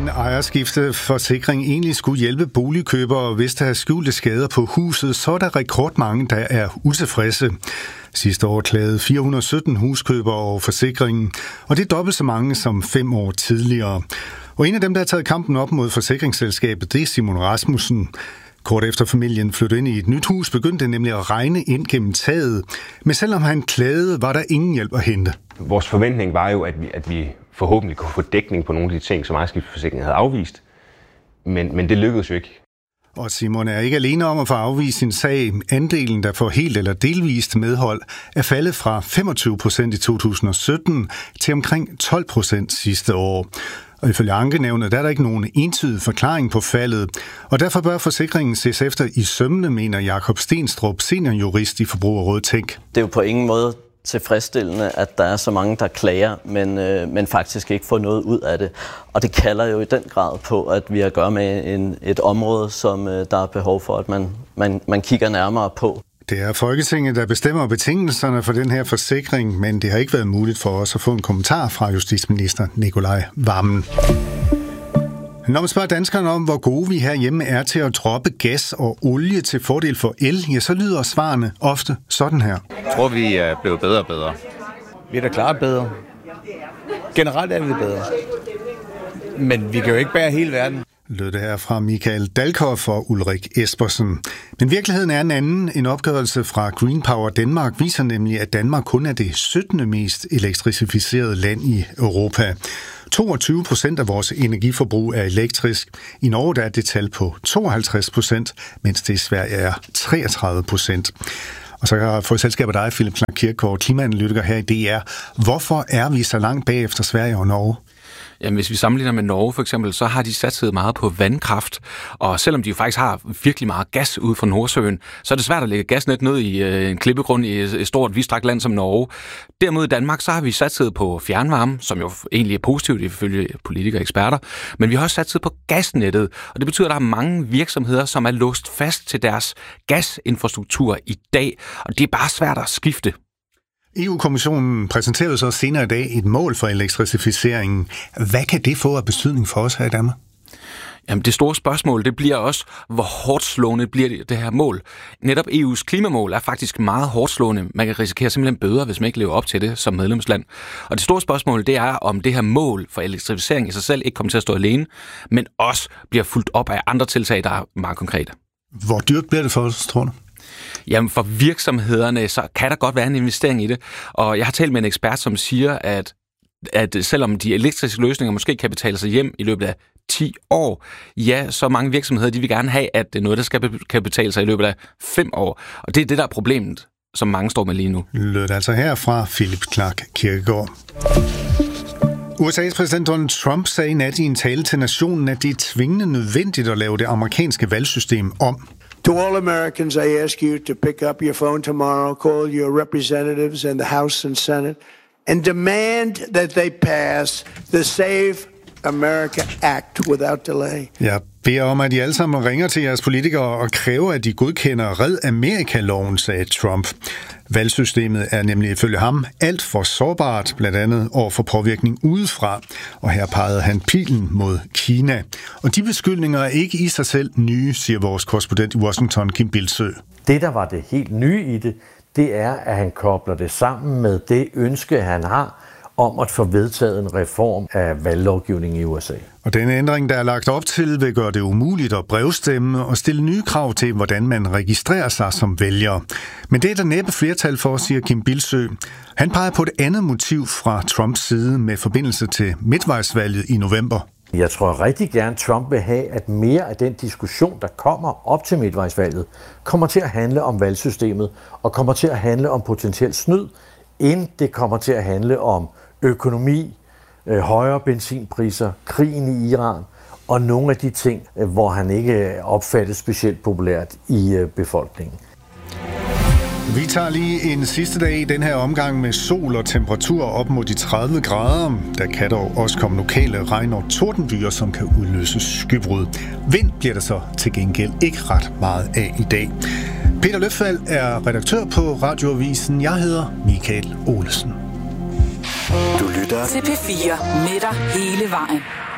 en ejerskifteforsikring egentlig skulle hjælpe boligkøbere, hvis der er skjulte skader på huset, så er der rekordmange, der er utilfredse. Sidste år klagede 417 huskøbere over forsikringen, og det er dobbelt så mange som 5 år tidligere. Og en af dem, der har taget kampen op mod forsikringsselskabet, det er Simon Rasmussen. Kort efter familien flyttede ind i et nyt hus, begyndte det nemlig at regne ind gennem taget. Men selvom han klagede, var der ingen hjælp at hente. Vores forventning var jo, at vi forhåbentlig kunne få dækning på nogle af de ting, som ejerskifteforsikringen havde afvist. Men det lykkedes jo ikke. Og Simon er ikke alene om at få afvist sin sag. Andelen, der får helt eller delvist medhold, er faldet fra 25% i 2017 til omkring 12% sidste år. Og ifølge ankenævnet, der er der ikke nogen entydig forklaring på faldet. Og derfor bør forsikringen ses efter i sømmene, mener Jakob Stenstrup, seniorjurist i Forbrugerrådet Tænk. Det er jo på ingen måde tilfredsstillende, at der er så mange, der klager, men faktisk ikke får noget ud af det. Og det kalder jo i den grad på, at vi har at gøre med et område, som der er behov for, at man kigger nærmere på. Det er Folketinget, der bestemmer betingelserne for den her forsikring, men det har ikke været muligt for os at få en kommentar fra justitsminister Nicolai Wammen. Når man spørger danskerne om, hvor gode vi herhjemme er til at droppe gas og olie til fordel for el, ja, så lyder svarene ofte sådan her. Jeg tror, vi er blevet bedre og bedre. Vi er da klart bedre. Generelt er vi bedre. Men vi kan jo ikke bære hele verden. Lød det her fra Michael Dalkhoff og Ulrik Espersen. Men virkeligheden er en anden. En opgørelse fra Green Power Danmark viser nemlig, at Danmark kun er det 17. mest elektrificerede land i Europa. 22% af vores energiforbrug er elektrisk. I Norge der er det tal på 52%, mens det i Sverige er 33%. Og så kan jeg få selskabet dig, Philip Clark Kirkegaard, klimaanalytiker her i DR. Hvorfor er vi så langt bag efter Sverige og Norge? Jamen, hvis vi sammenligner med Norge for eksempel, så har de satset meget på vandkraft, og selvom de jo faktisk har virkelig meget gas ude fra Nordsøen, så er det svært at lægge gasnet ned i en klippegrund i et stort, vidtstrakt land som Norge. Derimod i Danmark, så har vi satset på fjernvarme, som jo egentlig er positivt ifølge politikere og eksperter, men vi har også satset på gasnettet, og det betyder, at der er mange virksomheder, som er låst fast til deres gasinfrastruktur i dag, og det er bare svært at skifte. EU-kommissionen præsenterede så senere i dag et mål for elektrificeringen. Hvad kan det få af betydning for os her i Danmark? Jamen, det store spørgsmål, det bliver også, hvor hårdt slående bliver det her mål. Netop EU's klimamål er faktisk meget hårdt slående. Man kan risikere simpelthen bøder, hvis man ikke lever op til det som medlemsland. Og det store spørgsmål, det er, om det her mål for elektrificering i sig selv ikke kommer til at stå alene, men også bliver fulgt op af andre tiltag, der er meget konkrete. Hvor dyrt bliver det for os, tror du? Jamen for virksomhederne, så kan der godt være en investering i det. Og jeg har talt med en ekspert, som siger, at selvom de elektriske løsninger måske kan betale sig hjem i løbet af 10 år, ja, så mange virksomheder, de vil gerne have, at det er noget, der kan betale sig i løbet af 5 år. Og det er det, der er problemet, som mange står med lige nu. Lød altså her fra Philip Clark Kirkegaard. USA's præsident Donald Trump sagde i nat i en tale til nationen, at det er tvingende nødvendigt at lave det amerikanske valgsystem om. To all Americans, I ask you to pick up your phone tomorrow, call your representatives in the House and Senate, and demand that they pass the Save America Act without delay. Jeg beder om, at I alle sammen ringer til jeres politikere og kræver, at de godkender Red Amerika-loven, sagde Trump. Valgsystemet er nemlig ifølge ham alt for sårbart, blandt andet over for påvirkning udefra. Og her pegede han pilen mod Kina. Og de beskyldninger er ikke i sig selv nye, siger vores korrespondent i Washington, Kim Bildsø. Det, der var det helt nye i det, det er, at han kobler det sammen med det ønske, han har om at få vedtaget en reform af valglovgivningen i USA. Og den ændring, der er lagt op til, vil gøre det umuligt at brevstemme og stille nye krav til, hvordan man registrerer sig som vælger. Men det er der næppe flertal for, siger Kim Bildsø. Han peger på et andet motiv fra Trumps side med forbindelse til midtvejsvalget i november. Jeg tror rigtig gerne, Trump vil have, at mere af den diskussion, der kommer op til midtvejsvalget, kommer til at handle om valgsystemet og kommer til at handle om potentielt snyd, inden det kommer til at handle om økonomi, højere benzinpriser, krigen i Iran og nogle af de ting, hvor han ikke opfattes specielt populært i befolkningen. Vi tager lige en sidste dag i den her omgang med sol og temperatur op mod de 30 grader. Der kan dog også komme lokale regn- og tordenbyger, som kan udløse skybrud. Vind bliver der så til gengæld ikke ret meget af i dag. Peter Løffald er redaktør på Radioavisen. Jeg hedder Michael Olesen. Du lytter til P4 med dig hele vejen.